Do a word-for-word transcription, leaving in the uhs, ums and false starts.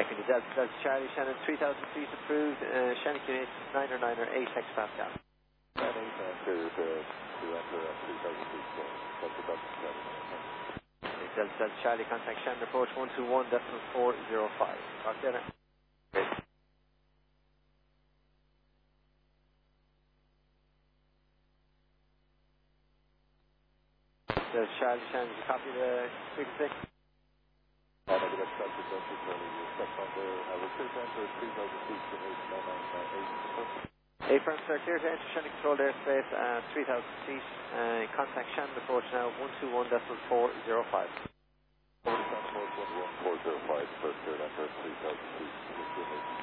Second to Delta Delta Charlie, Shannon three thousand feet approved, uh, Shannon unit nine or nine or eight hectopascal. nine eight and clear to, to enter at three thousand feet, so Delta Delta Charlie. Delta Delta Charlie, contact Shannon approach one two one decimal four zero five. Talk to you later. Delta Charlie, Shannon, did you copy the frequency? Uh, negative, Delta Delta Charlie, you step on there. I will clear to enter at three thousand feet to eight nine nine nine eight. A firm, sir, clear to enter Shannon controlled airspace at three thousand feet. Uh, contact Shannon approach now one two one decimal four zero five. Transport one one four zero five, first clear to enter at three thousand feet.